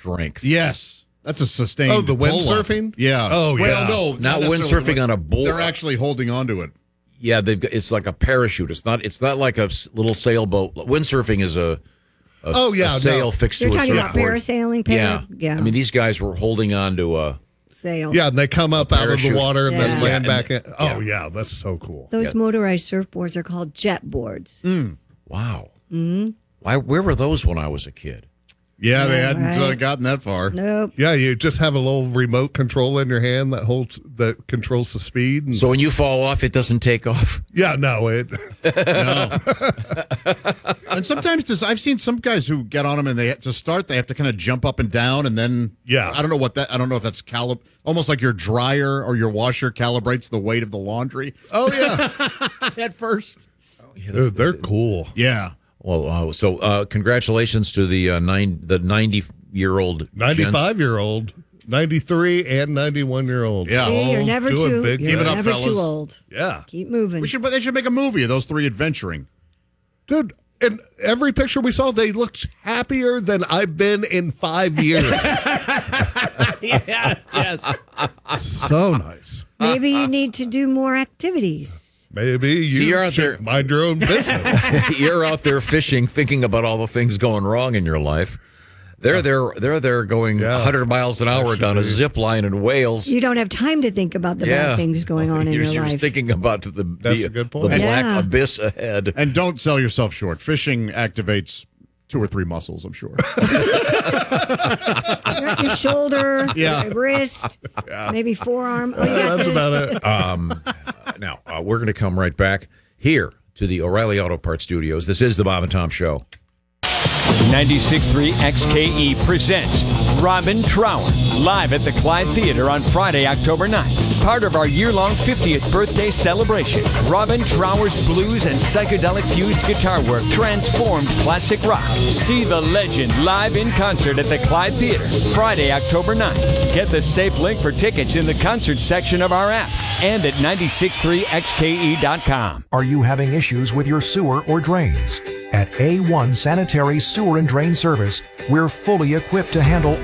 strength. Yes. That's a sustained. Oh, the windsurfing? Yeah. Oh, well, yeah. no, Not necessarily, windsurfing but on a boat. They're actually holding onto it. Yeah, it's like a parachute. It's not like a little sailboat. Windsurfing is a sail fixed You're to a talking about surfboard. parasailing? Yeah. I mean, these guys were holding on to a sail. Yeah, and they come up out of the parachute. water and then Yeah. land Yeah, back in. and- Oh, yeah, that's so cool. Those motorized surfboards are called jet boards. wow. Mm-hmm. Where were those when I was a kid? Yeah, they Yeah, hadn't right. gotten that far. Nope. Yeah, you just have a little remote control in your hand that controls the speed. And, So when you fall off, it doesn't take off. yeah, no, it. No. And sometimes I've seen some guys who get on them and to start they have to kind of jump up and down and then I don't know if that's almost like your dryer or your washer calibrates the weight of the laundry. Oh yeah, At first. dude, they're cool. Yeah. Well, so congratulations to the 90-year-old 95-year-old, 93 and 91-year-old. Yeah. See, you're never doing too. big You're Keep it up, never too fellas. old. Yeah, Keep moving. They should make a movie of those three adventuring. dude. In every picture we saw, they looked happier than I've been in 5 years. Yeah. Yes. So nice. Maybe you need to do more activities. Maybe you're you out should there- mind your own business. You're out there fishing, thinking about all the things going wrong in your life. They're there going 100 miles an hour down a zip line in Wales. You don't have time to think about the bad things going on in your You're life. thinking about That's a good point. the black Yeah. abyss ahead. And don't sell yourself short. Fishing activates 2 or 3 muscles, I'm sure. Your shoulder, Yeah. your wrist, maybe forearm. Oh, yeah. That's about it. Now, we're going to come right back here to the O'Reilly Auto Parts Studios. This is the Bob and Tom Show. 96.3 XKE presents Robin Trower live at the Clyde Theater on Friday, October 9th. Part of our year-long 50th birthday celebration, Robin Trower's blues and psychedelic fused guitar work transformed classic rock. See the legend live in concert at the Clyde Theater, Friday, October 9th. Get the safe link for tickets in the concert section of our app and at 963xke.com. Are you having issues with your sewer or drains? At A1 Sanitary Sewer and Drain Service, we're fully equipped to handle